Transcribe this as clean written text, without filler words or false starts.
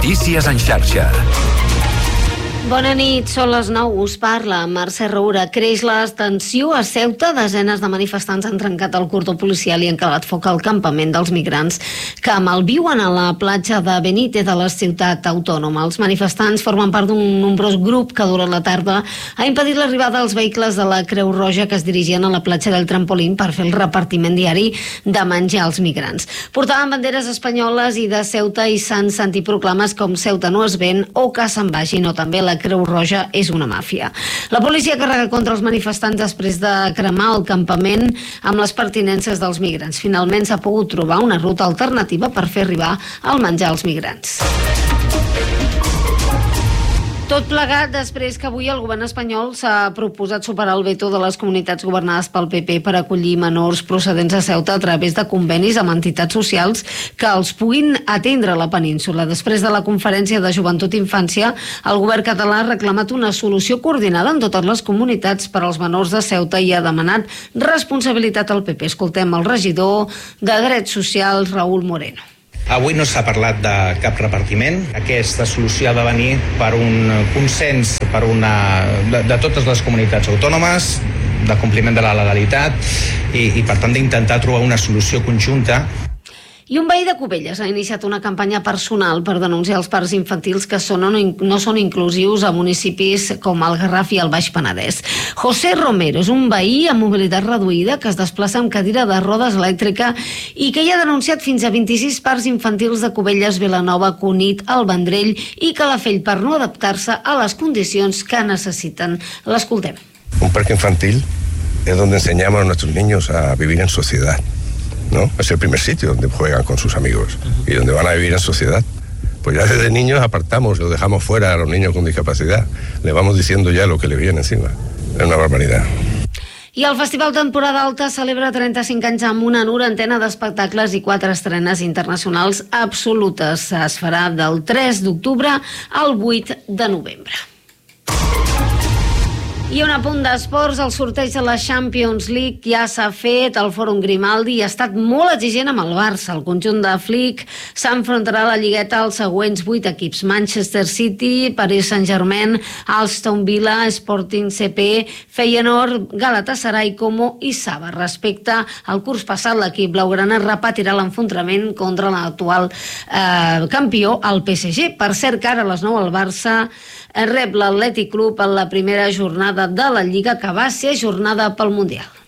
Notícies en xarxa. Bona nit, són les 9, us parla Mercè Roura. Creix la tensió a Ceuta, desenes de manifestants han trencat el cordó policial i han clavat foc al campament dels migrants que malviuen a la platja de Benítez de la ciutat autònoma. Els manifestants formen part d'un nombrós grup que durant la tarda ha impedit l'arribada dels vehicles de la Creu Roja que es dirigien a la platja del Trampolín per fer el repartiment diari de menjar als migrants. Portaven banderes espanyoles i de Ceuta i s'han sentit proclames com Ceuta no es ven o que se'n vagin, o també la Creu Roja és una màfia. La policia carrega contra els manifestants després de cremar el campament amb les pertinences dels migrants. Finalment s'ha pogut trobar una ruta alternativa per fer arribar el menjar als migrants. Tot plegat després que avui el govern espanyol s'ha proposat superar el veto de les comunitats governades pel PP per acollir menors procedents a Ceuta a través de convenis amb entitats socials que els puguin atendre a la península. Després de la conferència de Joventut i Infància, el govern català ha reclamat una solució coordinada en totes les comunitats per als menors de Ceuta i ha demanat responsabilitat al PP. Escoltem el regidor de Drets Socials, Raúl Moreno. Avui no s'ha parlat de cap repartiment. Aquesta solució ha de venir per un consens de totes les comunitats autònomes, de compliment de la legalitat i per tant d'intentar trobar una solució conjunta. I un veí de Cubelles ha iniciat una campanya personal per denunciar els parcs infantils que no són inclusius a municipis com el Garraf i el Baix Penedès. José Romero és un veí amb mobilitat reduïda que es desplaça amb cadira de rodes elèctrica i que hi ha denunciat fins a 26 parcs infantils de Cubelles, Vilanova, Cunit, el Vendrell i Calafell per no adaptar-se a les condicions que necessiten. L'escoltem. Un parque infantil es donde enseñamos a nuestros niños a vivir en sociedad, ¿no? Es el primer sitio donde juegan con sus amigos y donde van a vivir en sociedad. Pues ya desde niños apartamos, lo dejamos fuera a los niños con discapacidad. Le vamos diciendo ya lo que le viene encima. Es una barbaridad. I el Festival Temporada Alta celebra 35 anys amb una 90ena d'espectacles i 4 estrenes internacionals absolutes. Es farà del 3 d'octubre al 8 de novembre. I un apunt d'esports, el sorteig de la Champions League ja s'ha fet, el Fòrum Grimaldi ha estat molt exigent amb el Barça. El conjunt de Flick s'enfrontarà a la Lligueta als següents 8 equips: Manchester City, Paris Saint-Germain, Aston Villa, Sporting CP, Feyenoord, Galatasaray, Como i Saba. Respecte al curs passat, l'equip blaugrana repetirà l'enfrontament contra l'actual campió, el PSG. Per cert, que ara a les 9 el Barça rep l'Atlètic Club en la primera jornada de la Lliga, que va ser jornada pel Mundial.